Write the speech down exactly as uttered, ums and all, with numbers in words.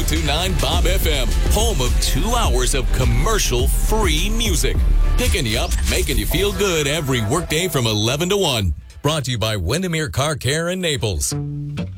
two nine Bob F M, home of two hours of commercial-free music. Picking you up, making you feel good every workday from eleven to one. Brought to you by Windermere Car Care in Naples.